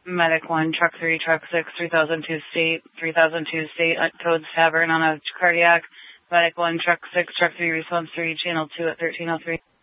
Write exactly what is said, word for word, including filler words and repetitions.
Medic one, Truck three, Truck six, three thousand two State, three thousand two State, at Toad's Tavern on a cardiac. Medic one, Truck six, Truck three, Response three, Channel two at thirteen oh three.